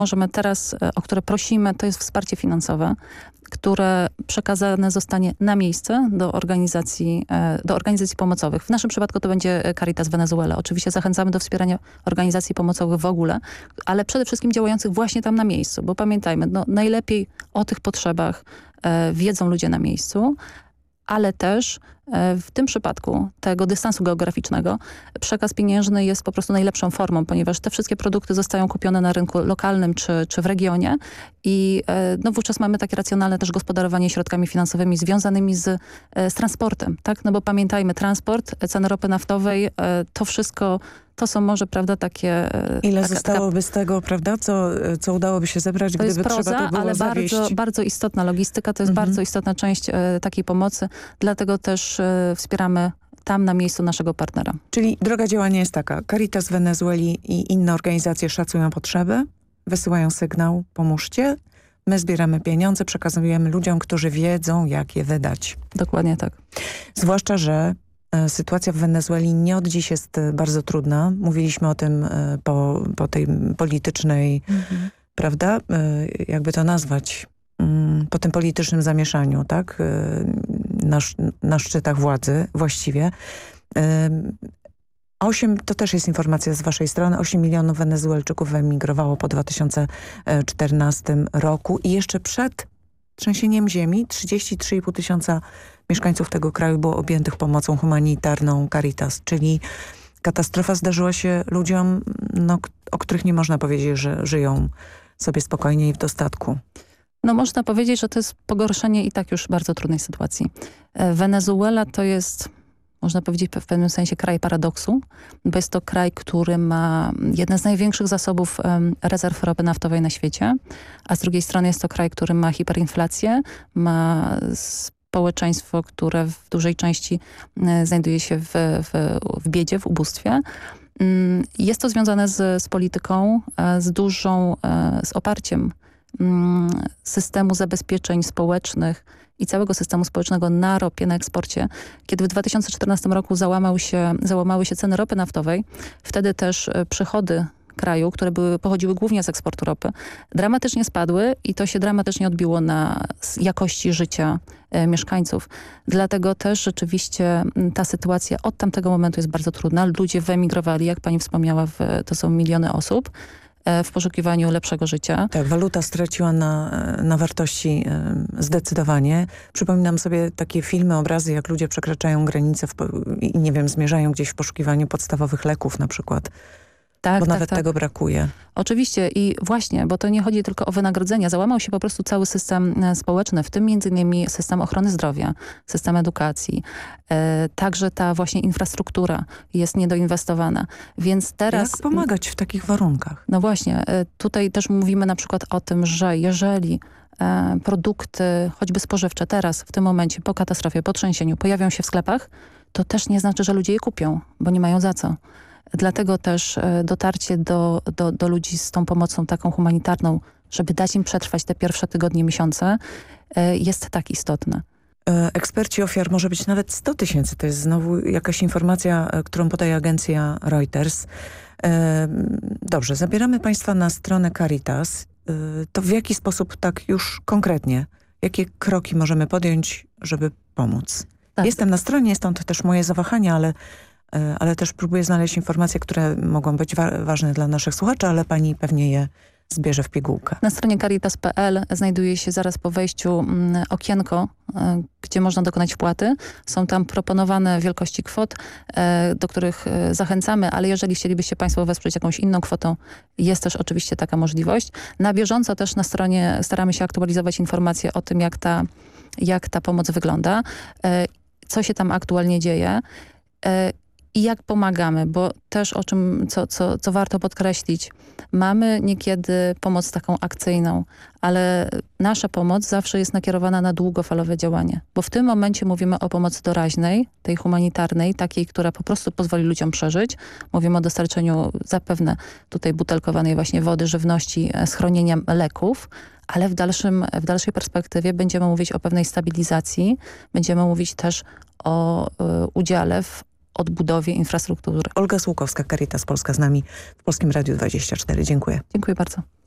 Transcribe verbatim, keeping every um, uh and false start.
możemy teraz, o które prosimy, to jest wsparcie finansowe, które przekazane zostanie na miejsce do organizacji, do organizacji pomocowych. W naszym przypadku to będzie Caritas Venezuela. Oczywiście zachęcamy do wspierania organizacji pomocowych w ogóle, ale przede wszystkim działających właśnie tam na miejscu, bo pamiętajmy, no, najlepiej o tych potrzebach e, wiedzą ludzie na miejscu, ale też w tym przypadku tego dystansu geograficznego przekaz pieniężny jest po prostu najlepszą formą, ponieważ te wszystkie produkty zostają kupione na rynku lokalnym czy, czy w regionie i no, wówczas mamy takie racjonalne też gospodarowanie środkami finansowymi związanymi z, z transportem, tak? No bo pamiętajmy, transport, ceny ropy naftowej, to wszystko to są może, prawda, takie... Ile taka, zostałoby taka, z tego, prawda, co, co udałoby się zebrać, to gdyby jest proza, trzeba to było ale zawieść. bardzo, bardzo istotna logistyka, to jest Mhm. bardzo istotna część e, takiej pomocy, dlatego też e, wspieramy tam na miejscu naszego partnera. Czyli droga działania jest taka, Caritas Wenezueli i inne organizacje szacują potrzeby, wysyłają sygnał, pomóżcie, my zbieramy pieniądze, przekazujemy ludziom, którzy wiedzą, jak je wydać. Dokładnie tak. Zwłaszcza, że sytuacja w Wenezueli nie od dziś jest bardzo trudna. Mówiliśmy o tym po, po tej politycznej, mhm. prawda, jakby to nazwać, po tym politycznym zamieszaniu, tak, na, na szczytach władzy właściwie. Osiem, to też jest informacja z waszej strony, osiem milionów Wenezuelczyków wyemigrowało po dwa tysiące czternastym roku i jeszcze przed trzęsieniem ziemi trzydzieści trzy i pół tysiąca mieszkańców tego kraju było objętych pomocą humanitarną Caritas, czyli katastrofa zdarzyła się ludziom, no, o których nie można powiedzieć, że żyją sobie spokojnie i w dostatku. No można powiedzieć, że to jest pogorszenie i tak już bardzo trudnej sytuacji. Wenezuela to jest, można powiedzieć w pewnym sensie, kraj paradoksu, bo jest to kraj, który ma jeden z największych zasobów um, rezerw ropy naftowej na świecie, a z drugiej strony jest to kraj, który ma hiperinflację, ma społeczeństwo, które w dużej części e, znajduje się w, w, w biedzie, w ubóstwie. Mm, jest to związane z, z polityką, e, z dużą, e, z oparciem mm, systemu zabezpieczeń społecznych i całego systemu społecznego na ropie, na eksporcie. Kiedy w dwa tysiące czternastym roku załamał się, załamały się ceny ropy naftowej, wtedy też przychody kraju, które były, pochodziły głównie z eksportu ropy, dramatycznie spadły i to się dramatycznie odbiło na jakości życia e, mieszkańców. Dlatego też rzeczywiście ta sytuacja od tamtego momentu jest bardzo trudna. Ludzie wyemigrowali, jak pani wspomniała, w, to są miliony osób, w poszukiwaniu lepszego życia. Tak, waluta straciła na, na wartości zdecydowanie. Przypominam sobie takie filmy, obrazy, jak ludzie przekraczają granice w, i nie wiem, zmierzają gdzieś w poszukiwaniu podstawowych leków na przykład. Tak, bo tak, nawet tak. tego brakuje. Oczywiście i właśnie, bo to nie chodzi tylko o wynagrodzenia. Załamał się po prostu cały system społeczny, w tym między innymi system ochrony zdrowia, system edukacji. E, także ta właśnie infrastruktura jest niedoinwestowana. Więc teraz... Jak pomagać w takich warunkach? No właśnie, e, tutaj też mówimy na przykład o tym, że jeżeli e, produkty, choćby spożywcze teraz, w tym momencie, po katastrofie, po trzęsieniu, pojawią się w sklepach, to też nie znaczy, że ludzie je kupią, bo nie mają za co. Dlatego też dotarcie do, do, do ludzi z tą pomocą taką humanitarną, żeby dać im przetrwać te pierwsze tygodnie, miesiące, jest tak istotne. Eksperci ofiar może być nawet sto tysięcy. To jest znowu jakaś informacja, którą podaje agencja Reuters. Dobrze, zabieramy państwa na stronę Caritas. To w jaki sposób tak już konkretnie, jakie kroki możemy podjąć, żeby pomóc? Tak. Jestem na stronie, stąd też moje zawahania, ale ale też próbuję znaleźć informacje, które mogą być wa ważne dla naszych słuchaczy, ale pani pewnie je zbierze w pigułkę. Na stronie caritas kropka p l znajduje się zaraz po wejściu mm, okienko, y, gdzie można dokonać wpłaty. Są tam proponowane wielkości kwot, y, do których y, zachęcamy, ale jeżeli chcielibyście państwo wesprzeć jakąś inną kwotą, jest też oczywiście taka możliwość. Na bieżąco też na stronie staramy się aktualizować informacje o tym, jak ta, jak ta pomoc wygląda, y, co się tam aktualnie dzieje. Y, I jak pomagamy, bo też o czym, co, co, co warto podkreślić, mamy niekiedy pomoc taką akcyjną, ale nasza pomoc zawsze jest nakierowana na długofalowe działanie, bo w tym momencie mówimy o pomocy doraźnej, tej humanitarnej, takiej, która po prostu pozwoli ludziom przeżyć. Mówimy o dostarczeniu zapewne tutaj butelkowanej właśnie wody, żywności, schronienia, leków, ale w, dalszym, w dalszej perspektywie będziemy mówić o pewnej stabilizacji, będziemy mówić też o y, udziale w odbudowie infrastruktury. Olga Słukowska, Caritas Polska z nami w Polskim Radiu dwadzieścia cztery. Dziękuję. Dziękuję bardzo.